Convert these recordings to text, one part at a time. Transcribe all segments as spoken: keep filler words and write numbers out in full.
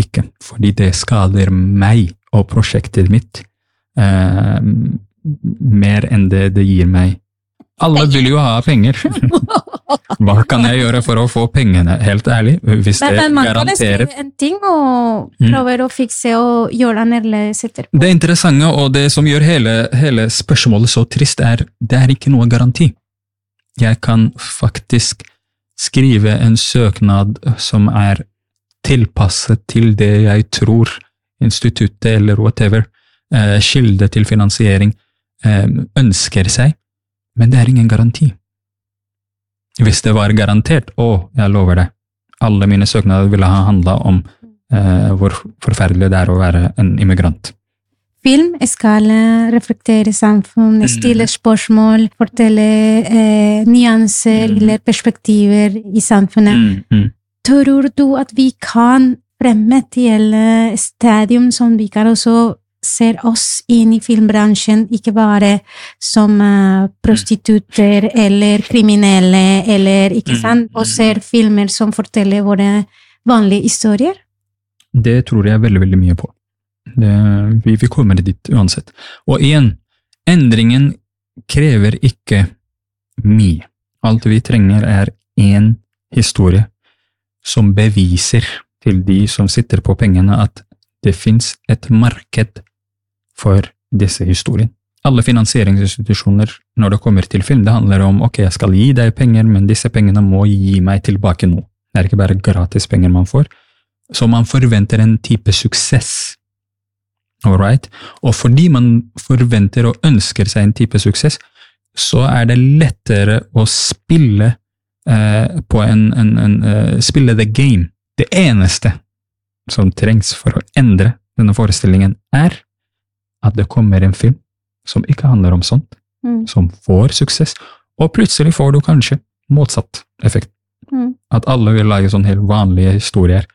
ikke, fordi det skader meg og prosjektet mitt eh, mer enn det det gir meg. Alle vil jo ha penger. Hva kan jeg gjøre for å få pengene, helt ærlig, hvis det Men man kan garanterer? skrive en ting og prøve å fikse og gjøre annerledes etterpå. Det interessante og det som gjør hele, hele spørsmålet så trist er, det er ikke noe garanti. Jeg kan faktisk skrive en søknad som er tilpasset til det jeg tror instituttet eller whatever, eh, kilde til finansiering, eh, ønsker seg, men det er ingen garanti. Hvis det var garantert, å, jeg lover det, alle mine søknader ville ha handlet om eh, hvor forferdelig det er å være en immigrant. Film skal reflektere samfunn, stille spørsmål, fortelle eh, nyanser Mm. eller perspektiver i samfunnet. Mm, mm. Tror du at vi kan fremme til et stadium som vi kan også ser oss inn i filmbransjen, ikke bare som uh, prostitutter eller kriminelle, eller ikke sant, og ser filmer som forteller våre vanlige historier? Det tror jeg veldig, veldig mye på. Det, vi, vi kommer dit uansett. Og igjen, endringen krever ikke mye. Alt vi trenger er en historie som beviser til de som sitter på pengene at det finnes et marked for disse historiene. Alle finansieringsinstitusjoner, når det kommer til film, det handler om, ok, jeg skal gi deg penger, men disse pengene må gi meg tilbake nå. Det er ikke bare gratis penger man får. Så man forventer en type suksess. Alright? Og fordi man forventer og ønsker seg en type suksess, så er det lettere å spille eh, på en, en, en uh, spille the game. Det eneste som trengs for å endre denne forestillingen er at det kommer en film som ikke handler om sånt, mm. som får suksess, og plutselig får du kanskje motsatt effekt. Mm. At alle vil lage sånne helt vanlige historier,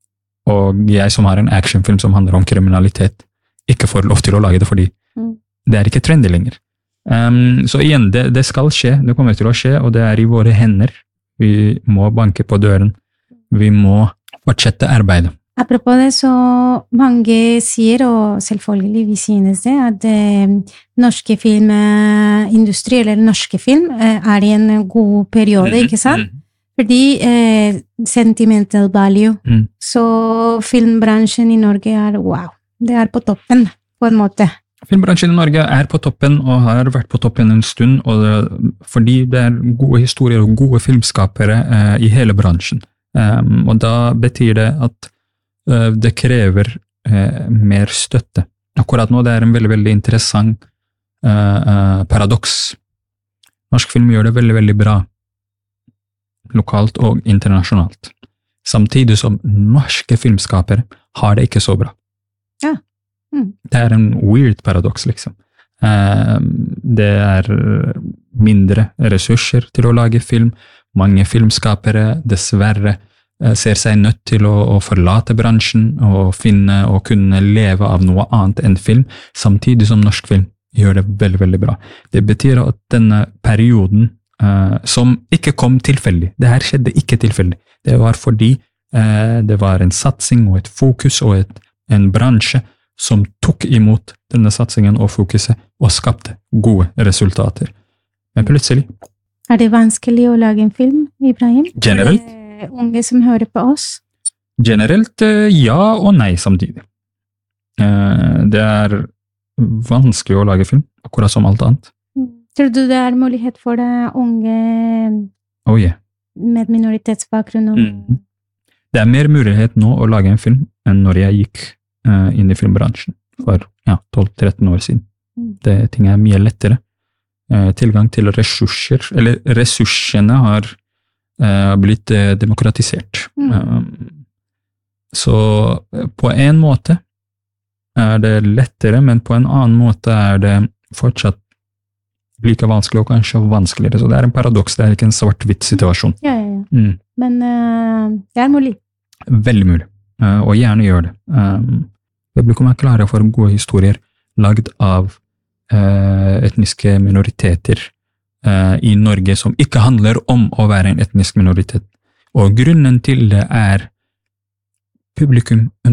og jeg som har en actionfilm som handler om kriminalitet, ikke får lov til å lage det fordi mm. det er ikke trendy lenger. Um, så igjen, det, det skal skje, det kommer til å skje, og det er i våre hender. Vi må banke på døren. Vi må fortsette arbeidet. Apropos det, så mange sier, og selvfølgelig vi synes det, at eh, norske filmindustri, eller norske film, eh, er i en god periode, ikke sant? Mm. Fordi eh, sentimental value. Mm. Så filmbransjen i Norge er wow. Det er på toppen, på en måte. Filmbransjen i Norge er på toppen, og har vært på toppen en stund, og det, fordi det er gode historier og gode filmskapere eh, i hele bransjen. Um, og da betyr det at uh, det krever uh, mer støtte. Akkurat nå det er en veldig, veldig interessant uh, uh, paradoks. Norsk film gjør det veldig, veldig bra, lokalt og internasjonalt. Samtidig som norske filmskapere har det ikke så bra. Ja. Mm. Det er en weird paradoks, liksom. Uh, det er mindre ressurser til å lage film. Mange filmskapere dessverre ser seg nødt til å, å forlate bransjen og finne og kunne leve av noe annet enn film, samtidig som norsk film gjør det veldig, veldig bra. Det betyr at denne perioden, uh, som ikke kom tilfeldig, det her skjedde ikke tilfeldig, det var fordi uh, det var en satsing og et fokus og et, en bransje som tok imot denne satsingen og fokuset og skapte gode resultater. Men plutselig er det vanskelig å lage en film, Ibrahim? Generelt? Er det unge som hører på oss? Generelt ja og nei samtidig. Det er vanskelig å lage film, akkurat som alt annet. Tror du det er mulighet for det unge oh, yeah. med minoritetsbakgrunn? Mm. Det er mer mulighet nå å lage en film enn når jeg gikk uh, inn i filmbransjen for ja, tolv til tretten år siden. Mm. Det ting er mye lettere. Tilgang til ressurser, eller ressursene har uh, blitt uh, demokratisert. Mm. Um, så på en måte er det lettere, men på en annen måte er det fortsatt like vanskelig og kanskje vanskeligere. Så det er en paradoks, det er ikke en svart-hvitt situasjon. Ja, ja, ja. Mm. Men uh, det er mulig. Veldig mulig, uh, og gjerne gjør det. Um, publikum er klare for gode historier lagd av etniske minoriteter uh, i Norge som ikke handler om å være en etnisk minoritet. Og grunnen til det er publikum